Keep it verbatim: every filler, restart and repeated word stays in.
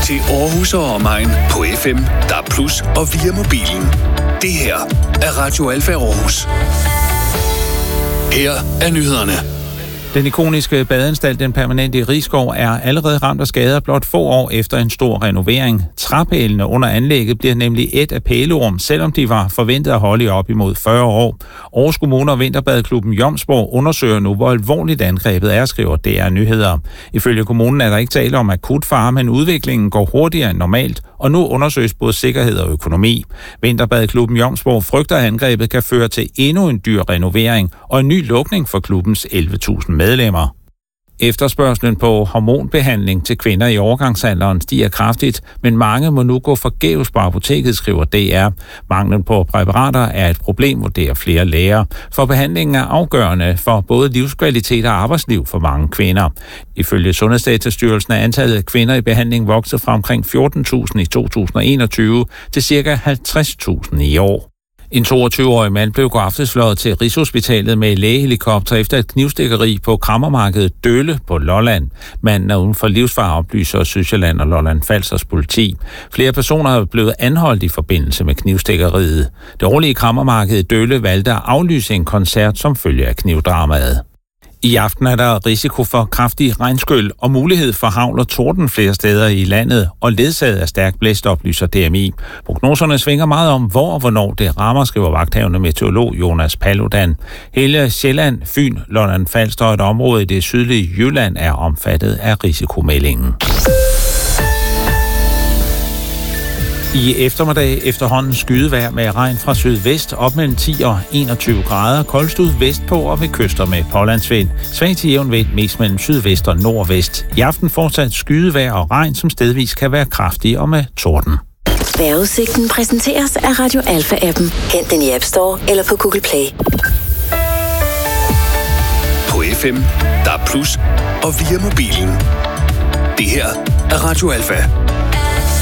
til Aarhus og omegn på F M, D A B plus, og via mobilen. Det her er Radio Alfa Aarhus. Her er nyhederne. Den ikoniske badeanstalt, Den Permanente i Risskov, er allerede ramt af skader blot få år efter en stor renovering. Træpælene under anlægget bliver nemlig et af pæleorm, selvom de var forventet at holde i op imod fyrre år. Aarhus Kommune og Vinterbadeklubben Jomsborg undersøger nu, hvor alvorligt angrebet er, skriver D R Nyheder. Ifølge kommunen er der ikke tale om akut fare, men udviklingen går hurtigere end normalt, og nu undersøges både sikkerhed og økonomi. Vinterbadeklubben Jomsborg frygter, at angrebet kan føre til endnu en dyr renovering og en ny lukning for klubbens elleve tusind medlemmer. Efterspørgslen på hormonbehandling til kvinder i overgangsalderen stiger kraftigt, men mange må nu gå forgæves på apoteket, skriver D R. Manglen på præparater er et problem, vurderer flere læger, for behandlingen er afgørende for både livskvalitet og arbejdsliv for mange kvinder. Ifølge Sundhedsdatastyrelsen er antallet af kvinder i behandling vokset fra omkring fjorten tusind i to tusind og enogtyve til ca. halvtreds tusind i år. En toogtyve-årig mand blev går aftes fløjet til Rigshospitalet med lægehelikopter efter et knivstikkeri på krammermarkedet Dølle på Lolland. Manden er uden for livsfare, oplyser Sydsjælland og Lolland Falsters politi. Flere personer er blevet anholdt i forbindelse med knivstikkeriet. Det årlige krammermarked Dølle valgte at aflyse en koncert som følge af knivdramaet. I aften er der risiko for kraftig regnskyl og mulighed for hagl og torden flere steder i landet, og ledsaget af stærk blæst, oplyser D M I. Prognoserne svinger meget om, hvor og hvornår det rammer, skriver vagthavende meteorolog Jonas Paludan. Hele Sjælland, Fyn, Lolland Falster og et område i det sydlige Jylland er omfattet af risikomeldingen. I eftermiddag efterhånden skydevejr med regn fra sydvest op mellem ti og enogtyve grader, koldest ud vestpå og ved kyster med pålandsvind. Svag til jævn vind mest mellem sydvest og nordvest. I aften fortsat skydevejr og regn, som stedvis kan være kraftig og med torden. Vejrudsigten præsenteres af Radio Alfa-appen. Hent den i App Store eller på Google Play. På F M, D A B plus, og via mobilen. Det her er Radio Alfa.